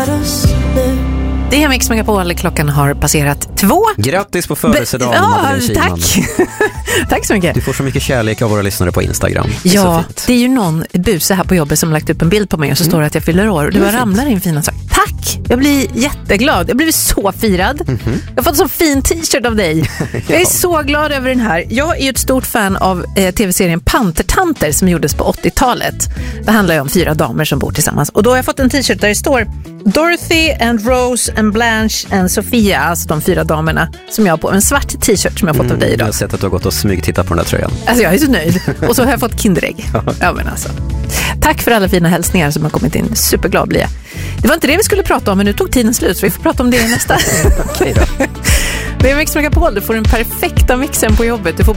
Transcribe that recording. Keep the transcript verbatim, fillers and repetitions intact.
är slut. Det är Mix Megapol, klockan har passerat två. Grattis på födelsedagen, ja, Madeleine Kihlman. tack. Tack så mycket. Du får så mycket kärlek av våra lyssnare på Instagram. Det ja, det är ju någon buse här på jobbet som lagt upp en bild på mig och så mm. står det att jag fyller år. Och det bara ramlar in fina saker. Tack! Jag blir jätteglad. Jag har blivit så firad. Mm-hmm. Jag har fått en så fin t-shirt av dig. ja. Jag är så glad över den här. Jag är ju ett stort fan av eh, tv-serien Pantertanter som gjordes på åttiotalet. Det handlar ju om fyra damer som bor tillsammans. Och då har jag fått en t-shirt där det står Dorothy and Rose and Blanche and Sofia, alltså de fyra damerna som jag har på. En svart t-shirt som jag har fått mm, av dig idag. Jag har sett att du har gått och smygtittat på den där tröjan. Alltså jag är så nöjd. Och så har jag fått Kinderägg. ja, men alltså. Tack för alla fina hälsningar som har kommit in. Superglad blir jag. Det var inte det vi skulle prata om, men nu tog tiden slut så vi får prata om det i nästa. Okej då. Det är Mix Megapol. Du får den perfekta mixen på jobbet. Du får